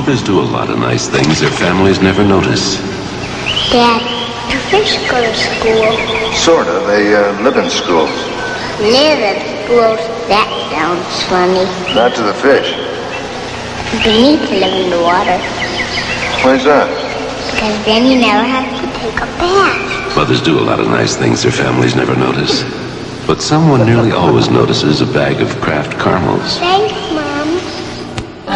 Mothers do a lot of nice things their families never notice. Dad, do fish go to school? Sort of. They live in schools. Live in schools? That sounds funny. Not to the fish. They need to live in the water. Why's that? Because then you never have to take a bath. Mothers do a lot of nice things their families never notice. But someone nearly always notices a bag of Kraft caramels. Thank you.